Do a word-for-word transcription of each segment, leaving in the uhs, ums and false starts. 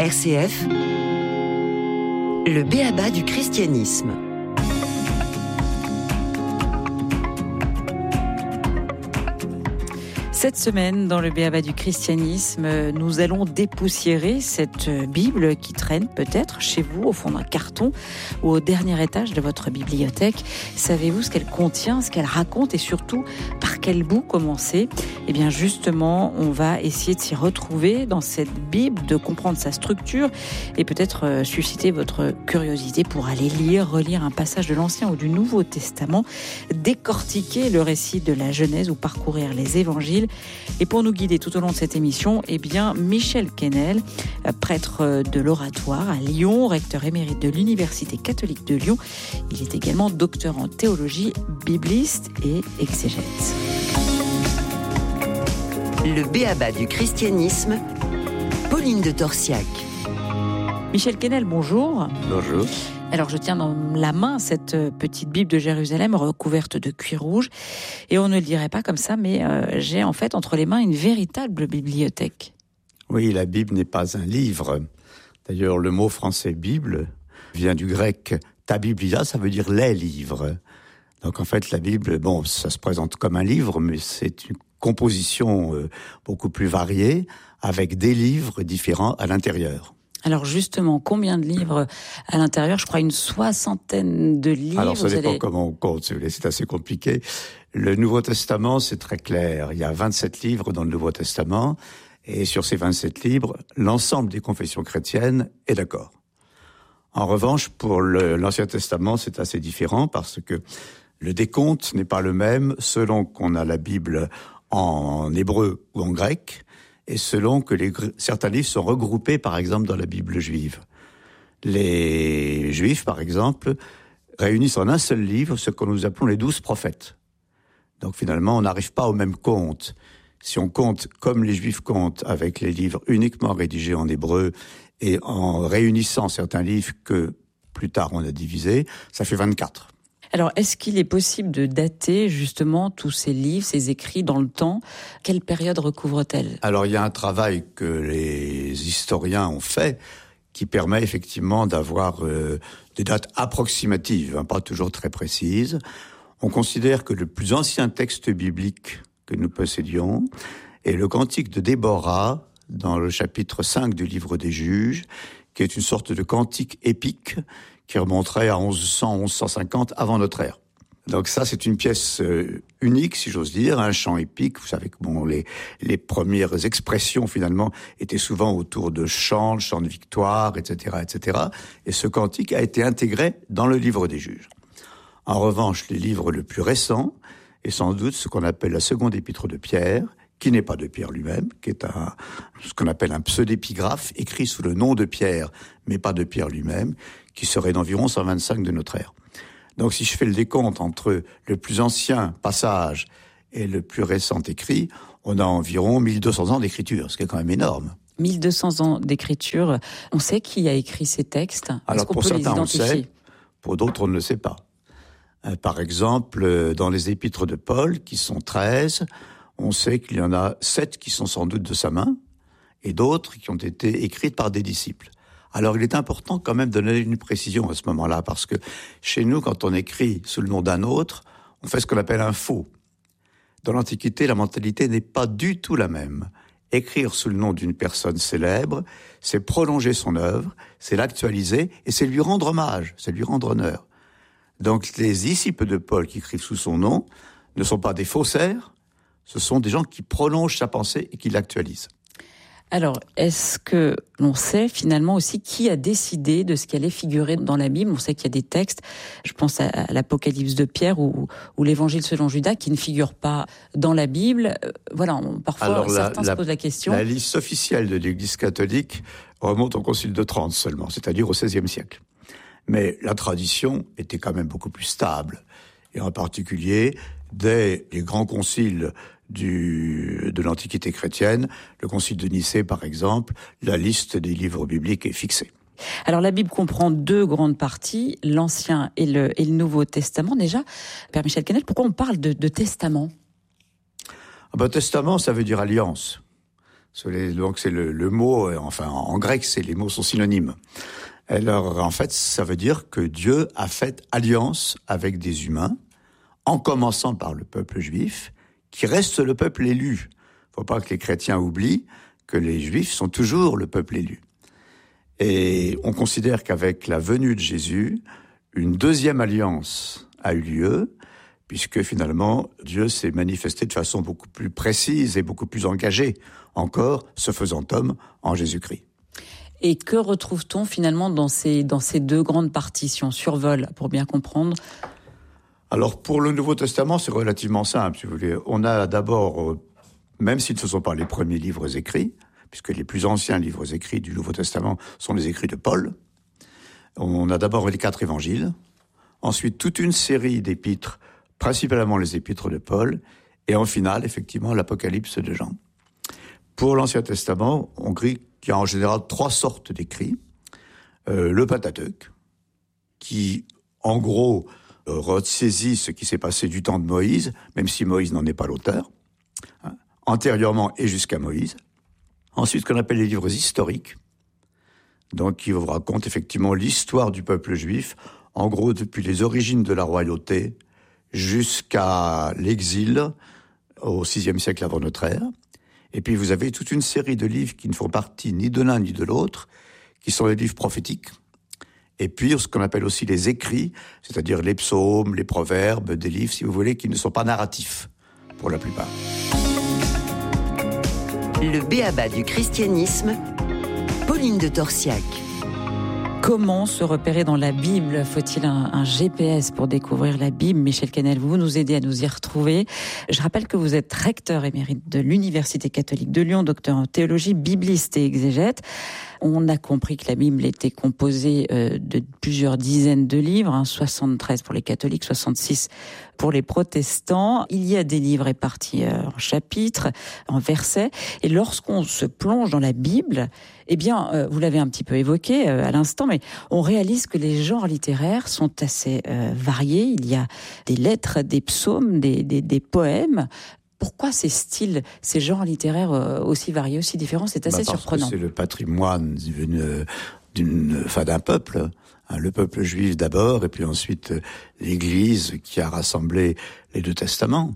R C F, le b.a.-ba du christianisme. Cette semaine, dans le b.a.-ba du christianisme, nous allons dépoussiérer cette Bible qui traîne peut-être chez vous au fond d'un carton ou au dernier étage de votre bibliothèque. Savez-vous ce qu'elle contient, ce qu'elle raconte et surtout par quel bout commencer ? Eh bien justement, on va essayer de s'y retrouver dans cette Bible, de comprendre sa structure et peut-être susciter votre curiosité pour aller lire, relire un passage de l'Ancien ou du Nouveau Testament, décortiquer le récit de la Genèse ou parcourir les évangiles. Et pour nous guider tout au long de cette émission, eh bien, Michel Quesnel, prêtre de l'Oratoire à Lyon, recteur émérite de l'Université catholique de Lyon. Il est également docteur en théologie, bibliste et exégète. Le b.a.-ba du christianisme, Pauline de Torsiac. Michel Quesnel, bonjour. Bonjour. Alors, je tiens dans la main cette petite Bible de Jérusalem recouverte de cuir rouge. Et on ne le dirait pas comme ça, mais euh, j'ai en fait entre les mains une véritable bibliothèque. Oui, la Bible n'est pas un livre. D'ailleurs, le mot français Bible vient du grec ta biblia, ça veut dire les livres. Donc en fait, la Bible, bon, ça se présente comme un livre, mais c'est une composition euh, beaucoup plus variée, avec des livres différents à l'intérieur. Alors justement, combien de livres à l'intérieur ? Je crois une soixantaine de livres. Alors ça dépend allez... comment on compte, si vous voulez, c'est assez compliqué. Le Nouveau Testament, c'est très clair. Il y a vingt-sept livres dans le Nouveau Testament, et sur ces vingt-sept livres, l'ensemble des confessions chrétiennes est d'accord. En revanche, pour le, l'Ancien Testament, c'est assez différent, parce que le décompte n'est pas le même selon qu'on a la Bible en hébreu ou en grec, et selon que les, certains livres sont regroupés, par exemple, dans la Bible juive. Les Juifs, par exemple, réunissent en un seul livre ce que nous appelons les douze prophètes. Donc finalement, on n'arrive pas au même compte. Si on compte comme les Juifs comptent, avec les livres uniquement rédigés en hébreu, et en réunissant certains livres que plus tard on a divisés, ça fait vingt-quatre. Alors, est-ce qu'il est possible de dater justement tous ces livres, ces écrits dans le temps ? Quelle période recouvre-t-elle ? Alors, il y a un travail que les historiens ont fait qui permet effectivement d'avoir euh, des dates approximatives, hein, pas toujours très précises. On considère que le plus ancien texte biblique que nous possédions est le Cantique de Déborah, dans le chapitre cinq du livre des Juges, qui est une sorte de cantique épique qui remonterait à onze cents à onze cent cinquante avant notre ère. Donc ça, c'est une pièce euh, unique, si j'ose dire, un chant épique. Vous savez que bon, les, les premières expressions, finalement, étaient souvent autour de chants, de chants de victoire, et cetera, et cetera. Et ce cantique a été intégré dans le livre des Juges. En revanche, les livres le plus récents est sans doute ce qu'on appelle la seconde épître de Pierre, qui n'est pas de Pierre lui-même, qui est un, ce qu'on appelle un pseudépigraphe, écrit sous le nom de Pierre, mais pas de Pierre lui-même, qui serait d'environ cent vingt-cinq de notre ère. Donc si je fais le décompte entre le plus ancien passage et le plus récent écrit, on a environ mille deux cents ans d'écriture, ce qui est quand même énorme. mille deux cents ans d'écriture. On sait qui a écrit ces textes ? Alors Est-ce qu'on pour peut certains les on le sait, pour d'autres on ne le sait pas. Euh, par exemple, dans les épîtres de Paul, qui sont treize, on sait qu'il y en a sept qui sont sans doute de sa main, et d'autres qui ont été écrites par des disciples. Alors il est important quand même de donner une précision à ce moment-là, parce que chez nous, quand on écrit sous le nom d'un autre, on fait ce qu'on appelle un faux. Dans l'Antiquité, la mentalité n'est pas du tout la même. Écrire sous le nom d'une personne célèbre, c'est prolonger son œuvre, c'est l'actualiser, et c'est lui rendre hommage, c'est lui rendre honneur. Donc les disciples de Paul qui écrivent sous son nom ne sont pas des faussaires, ce sont des gens qui prolongent sa pensée et qui l'actualisent. Alors, est-ce que l'on sait finalement aussi qui a décidé de ce qui allait figurer dans la Bible ? On sait qu'il y a des textes, je pense à l'Apocalypse de Pierre ou, ou l'Évangile selon Judas, qui ne figurent pas dans la Bible. Voilà, on, parfois Alors, certains la, se la, posent la question. La liste officielle de l'Église catholique remonte au Concile de Trente seulement, c'est-à-dire au seizième siècle. Mais la tradition était quand même beaucoup plus stable. Et en particulier, dès les grands conciles du, de l'Antiquité chrétienne, le concile de Nicée par exemple, la liste des livres bibliques est fixée. Alors la Bible comprend deux grandes parties, l'Ancien et le, et le Nouveau Testament. Déjà, Père Michel Quesnel, pourquoi on parle de, de testament ? Ah ben, testament, ça veut dire alliance. Donc c'est le, le mot, enfin en grec, c'est les mots sont synonymes. Alors en fait, ça veut dire que Dieu a fait alliance avec des humains, en commençant par le peuple juif, qui reste le peuple élu. Faut pas que les chrétiens oublient que les juifs sont toujours le peuple élu. Et on considère qu'avec la venue de Jésus, une deuxième alliance a eu lieu, puisque finalement, Dieu s'est manifesté de façon beaucoup plus précise et beaucoup plus engagée, encore, se faisant homme en Jésus-Christ. Et que retrouve-t-on finalement dans ces, dans ces deux grandes parties, si on survole, pour bien comprendre ? Alors, pour le Nouveau Testament, c'est relativement simple, si vous voulez. On a d'abord, même si ce ne sont pas les premiers livres écrits, puisque les plus anciens livres écrits du Nouveau Testament sont les écrits de Paul, on a d'abord les quatre évangiles, ensuite toute une série d'épîtres, principalement les épîtres de Paul, et en finale, effectivement, l'Apocalypse de Jean. Pour l'Ancien Testament, on dit qu'il y a en général trois sortes d'écrits. Euh, le Pentateuque, qui, en gros, euh, ressaisit ce qui s'est passé du temps de Moïse, même si Moïse n'en est pas l'auteur, hein, antérieurement et jusqu'à Moïse. Ensuite, ce qu'on appelle les livres historiques, donc qui vous racontent effectivement l'histoire du peuple juif, en gros depuis les origines de la royauté jusqu'à l'exil au sixième siècle avant notre ère. Et puis vous avez toute une série de livres qui ne font partie ni de l'un ni de l'autre, qui sont les livres prophétiques. Et puis ce qu'on appelle aussi les écrits, c'est-à-dire les psaumes, les proverbes, des livres, si vous voulez, qui ne sont pas narratifs, pour la plupart. Le b.a.-ba du christianisme, Pauline de Torsiac. Comment se repérer dans la Bible ? Faut-il un, un G P S pour découvrir la Bible ? Michel Canel, vous nous aidez à nous y retrouver. Je rappelle que vous êtes recteur émérite de l'Université catholique de Lyon, docteur en théologie, bibliste et exégète. On a compris que la Bible était composée euh, de plusieurs dizaines de livres, hein, soixante-treize pour les catholiques, soixante-six pour les protestants. Il y a des livres répartis euh, en chapitres, en versets. Et lorsqu'on se plonge dans la Bible, eh bien, euh, vous l'avez un petit peu évoqué euh, à l'instant, mais on réalise que les genres littéraires sont assez euh, variés. Il y a des lettres, des psaumes, des, des, des poèmes. Pourquoi ces styles, ces genres littéraires aussi variés, aussi différents ? C'est assez bah parce surprenant. Que c'est le patrimoine d'une, d'une, enfin d'un peuple, hein, le peuple juif d'abord, et puis ensuite l'Église qui a rassemblé les deux testaments.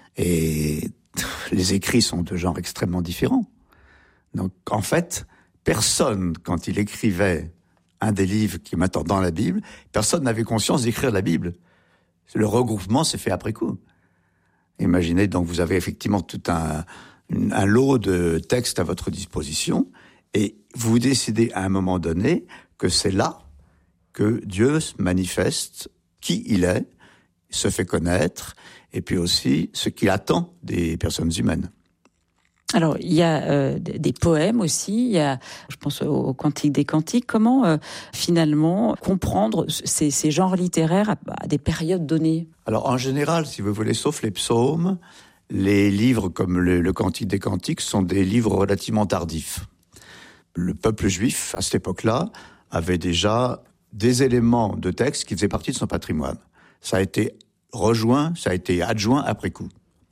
Et les écrits sont de genres extrêmement différents. Donc en fait, personne, quand il écrivait un des livres qui est maintenant dans la Bible, personne n'avait conscience d'écrire la Bible. Le regroupement s'est fait après coup. Imaginez, donc, vous avez effectivement tout un, un lot de textes à votre disposition et vous décidez à un moment donné que c'est là que Dieu manifeste qui il est, se fait connaître et puis aussi ce qu'il attend des personnes humaines. Alors, il y a euh, des poèmes aussi, il y a, je pense au Cantique des Cantiques. Comment, euh, finalement, comprendre ces, ces genres littéraires à, à des périodes données ? Alors, en général, si vous voulez, sauf les psaumes, les livres comme le, le Cantique des Cantiques sont des livres relativement tardifs. Le peuple juif, à cette époque-là, avait déjà des éléments de texte qui faisaient partie de son patrimoine. Ça a été rejoint, ça a été adjoint après coup.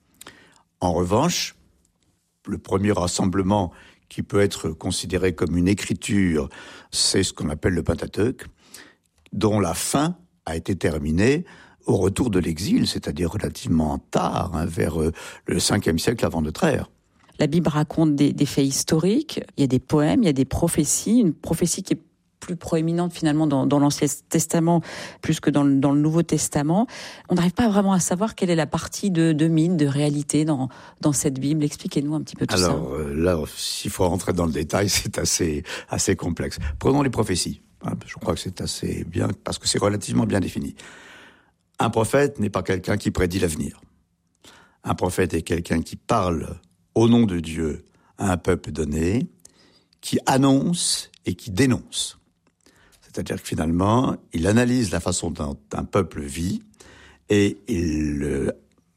En revanche, le premier rassemblement qui peut être considéré comme une écriture, c'est ce qu'on appelle le Pentateuque, dont la fin a été terminée au retour de l'exil, c'est-à-dire relativement tard, hein, vers le cinquième siècle avant notre ère. La Bible raconte des, des faits historiques, il y a des poèmes, il y a des prophéties, une prophétie qui est plus proéminente finalement dans, dans l'Ancien Testament plus que dans le, dans le Nouveau Testament. On n'arrive pas vraiment à savoir quelle est la partie de, de mythe, de réalité dans, dans cette Bible. Expliquez-nous un petit peu tout Alors, ça. Alors euh, là, s'il faut rentrer dans le détail, c'est assez, assez complexe. Prenons les prophéties. Hein, je crois que c'est assez bien, parce que c'est relativement bien défini. Un prophète n'est pas quelqu'un qui prédit l'avenir. Un prophète est quelqu'un qui parle au nom de Dieu à un peuple donné, qui annonce et qui dénonce. C'est-à-dire que finalement, il analyse la façon dont un peuple vit et il euh,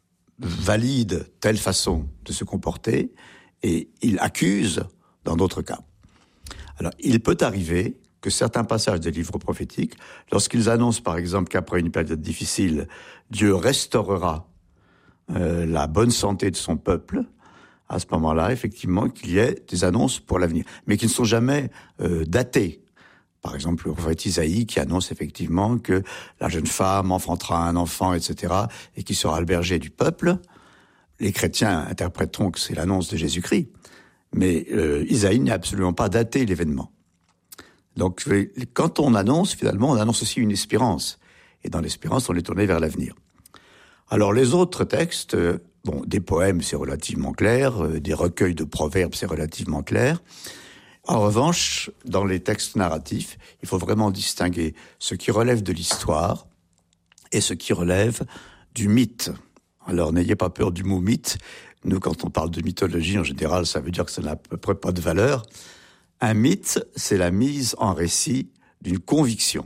valide telle façon de se comporter et il accuse dans d'autres cas. Alors, il peut arriver que certains passages des livres prophétiques, lorsqu'ils annoncent par exemple qu'après une période difficile, Dieu restaurera euh, la bonne santé de son peuple, à ce moment-là, effectivement, qu'il y ait des annonces pour l'avenir, mais qui ne sont jamais euh, datées. Par exemple, le prophète Isaïe qui annonce effectivement que la jeune femme enfantera un enfant, et cetera, et qui sera le berger du peuple. Les chrétiens interpréteront que c'est l'annonce de Jésus-Christ, mais euh, Isaïe n'a absolument pas daté l'événement. Donc, quand on annonce, finalement, on annonce aussi une espérance. Et dans l'espérance, on est tourné vers l'avenir. Alors, les autres textes, euh, bon, des poèmes, c'est relativement clair, euh, des recueils de proverbes, c'est relativement clair. En revanche, dans les textes narratifs, il faut vraiment distinguer ce qui relève de l'histoire et ce qui relève du mythe. Alors, n'ayez pas peur du mot mythe. Nous, quand on parle de mythologie, en général, ça veut dire que ça n'a à peu près pas de valeur. Un mythe, c'est la mise en récit d'une conviction.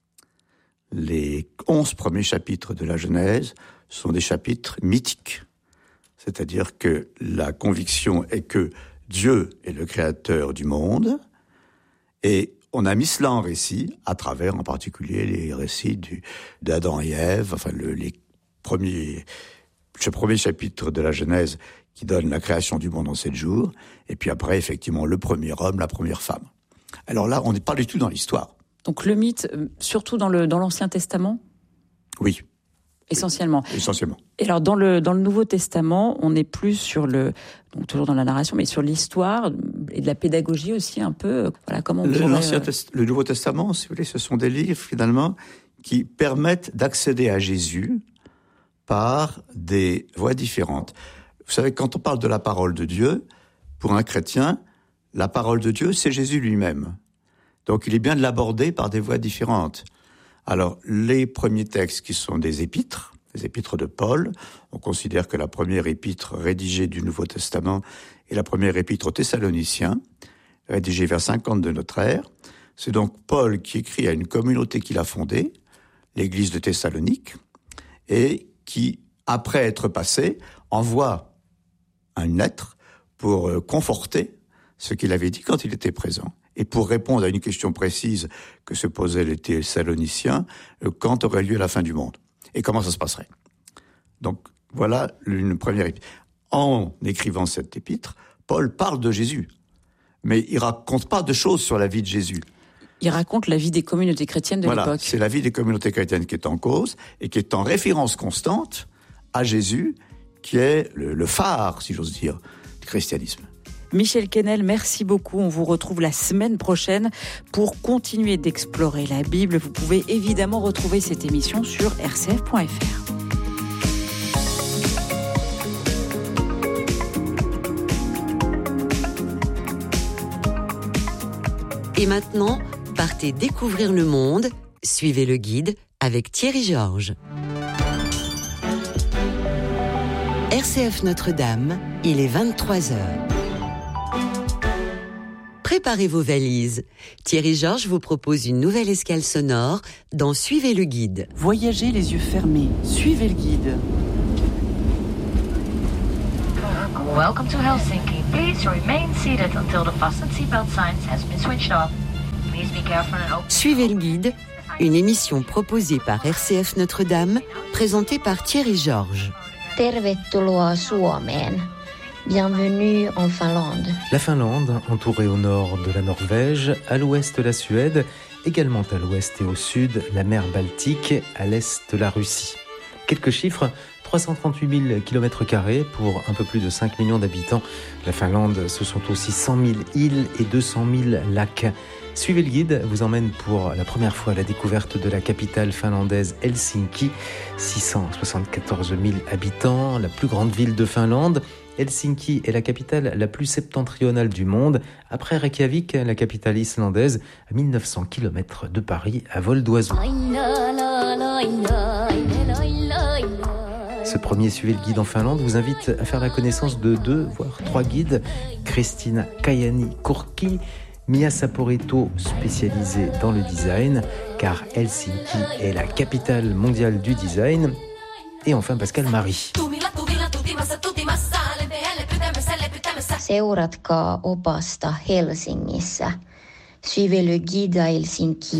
Les onze premiers chapitres de la Genèse sont des chapitres mythiques. C'est-à-dire que la conviction est que Dieu est le créateur du monde, et on a mis cela en récit, à travers en particulier les récits du, d'Adam et Ève, enfin le, les premiers, ce premier chapitre de la Genèse qui donne la création du monde en sept jours, et puis après, effectivement, le premier homme, la première femme. Alors là, on n'est pas du tout dans l'histoire. Donc le mythe, surtout dans, le, dans l'Ancien Testament ? Oui. Essentiellement. Oui, essentiellement. Et alors, dans le, dans le Nouveau Testament, on n'est plus sur le, donc toujours dans la narration, mais sur l'histoire et de la pédagogie aussi un peu. Voilà, comment on le, pourrait... l'Ancien Test- le Nouveau Testament, si vous voulez, ce sont des livres, finalement, qui permettent d'accéder à Jésus par des voies différentes. Vous savez, quand on parle de la parole de Dieu, pour un chrétien, la parole de Dieu, c'est Jésus lui-même. Donc, il est bien de l'aborder par des voies différentes. Alors, les premiers textes qui sont des épîtres, les épîtres de Paul, on considère que la première épître rédigée du Nouveau Testament est la première épître aux Thessaloniciens, rédigée vers cinquante de notre ère. C'est donc Paul qui écrit à une communauté qu'il a fondée, l'église de Thessalonique, et qui, après être passé, envoie une lettre pour conforter ce qu'il avait dit quand il était présent. Et pour répondre à une question précise que se posaient les Thessaloniciens, quand aurait lieu la fin du monde et comment ça se passerait. Donc voilà une première épître. En écrivant cette épître, Paul parle de Jésus, mais il raconte pas de choses sur la vie de Jésus. Il raconte la vie des communautés chrétiennes de voilà, l'époque. C'est la vie des communautés chrétiennes qui est en cause et qui est en référence constante à Jésus, qui est le, le phare, si j'ose dire, du christianisme. Michel Quesnel, merci beaucoup. On vous retrouve la semaine prochaine pour continuer d'explorer la Bible. Vous pouvez évidemment retrouver cette émission sur r c f point f r. Et maintenant, partez découvrir le monde. Suivez le guide avec Thierry Georges. R C F Notre-Dame, il est vingt-trois heures. Préparez vos valises. Thierry Georges vous propose une nouvelle escale sonore dans Suivez le guide. Voyagez les yeux fermés. Suivez le guide. Welcome to Helsinki. Please remain seated until the fasten seatbelt signs has been switched off. Please be careful and open. Suivez le guide, une émission proposée par R C F Notre-Dame, présentée par Thierry Georges. Tervetuloa Suomeen. Bienvenue en Finlande. La Finlande, entourée au nord de la Norvège, à l'ouest la Suède, également à l'ouest et au sud la mer Baltique, à l'est la Russie. Quelques chiffres, trois cent trente-huit mille kilomètres carrés pour un peu plus de cinq millions d'habitants. La Finlande, ce sont aussi cent mille îles et deux cent mille lacs. Suivez le guide vous emmène pour la première fois à la découverte de la capitale finlandaise Helsinki, six cent soixante-quatorze mille habitants, la plus grande ville de Finlande. Helsinki est la capitale la plus septentrionale du monde, après Reykjavik, la capitale islandaise, à mille neuf cents kilomètres de Paris à vol d'oiseau. Ce premier Suivez le guide en Finlande vous invite à faire la connaissance de deux, voire trois guides. Christina Kajani-Kurki, Mia Saporeto, spécialisée dans le design, car Helsinki est la capitale mondiale du design. Et enfin Pascal Marie. Seuratkaa opasta Helsingissä. Suivez le guide à Helsinki.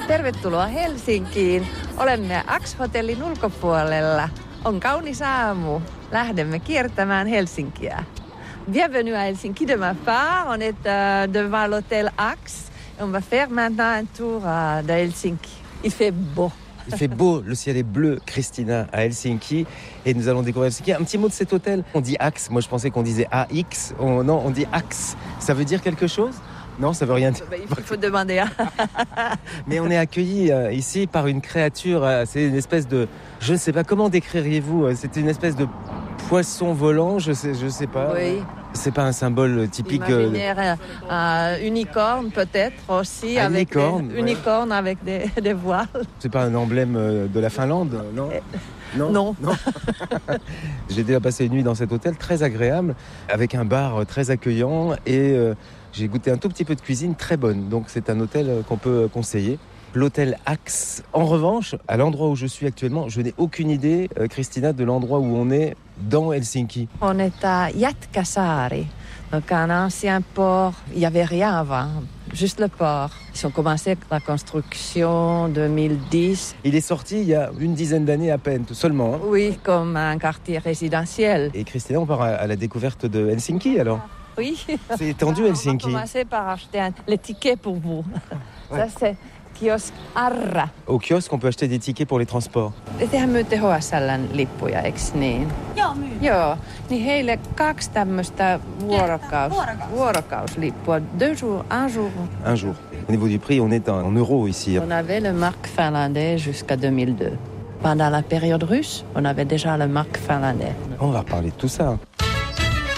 Tervetuloa Helsinkiin. Olemme Ax-hotellin ulkopuolella. On kaunis aamu. Lähdemme kiertämään Helsinkiä. Bienvenue à Helsinki de ma part. On est euh, devant l'hôtel Ax. On va faire maintenant un tour euh, de Helsinki. Il fait beau. Il fait beau, le ciel est bleu, Christina, à Helsinki. Et nous allons découvrir Helsinki. Un petit mot de cet hôtel. On dit Ax. Moi, je pensais qu'on disait A X. On, non, on dit Ax. Ça veut dire quelque chose ? Non, ça veut rien dire. Il faut demander. Mais on est accueillis euh, ici par une créature. Euh, c'est une espèce de... Je ne sais pas, comment décririez-vous ? C'est une espèce de poisson volant, je sais, je sais pas. Oui. C'est pas un symbole typique. Imaginaire, euh, euh, unicorne peut-être aussi. Un avec unicorne, des, ouais. unicorne avec des, des voiles. C'est pas un emblème de la Finlande, non ? Non. Non. non. J'ai déjà passé une nuit dans cet hôtel très agréable, avec un bar très accueillant et euh, j'ai goûté un tout petit peu de cuisine très bonne. Donc c'est un hôtel qu'on peut conseiller. L'hôtel Ax. En revanche, à l'endroit où je suis actuellement, je n'ai aucune idée, euh, Christina, de l'endroit où on est dans Helsinki. On est à Jätkäsaari, donc un ancien port. Il n'y avait rien avant, juste le port. Ils ont commencé la construction en deux mille dix. Il est sorti il y a une dizaine d'années à peine, seulement. Hein. Oui, comme un quartier résidentiel. Et Christina, on part à la découverte de Helsinki alors ? Oui. C'est étendu Helsinki. On va commencer par acheter un, les tickets pour vous. Ouais. Ça c'est... Kiosque Arra. Au kiosque, on peut acheter des tickets pour les transports. Tehän myytte H S L:n lippuja, eiks niin? Joo, myy. Joo, niin heille kaksi tämmöistä vuorokaus, vuorokauslippua. Deux jours, un jour. Un jour. Au niveau du prix, on est en euros ici. On avait le mark finlandais jusqu'à deux mille deux. Pendant la période russe, on avait déjà le mark finlandais. On va reparler de tout ça.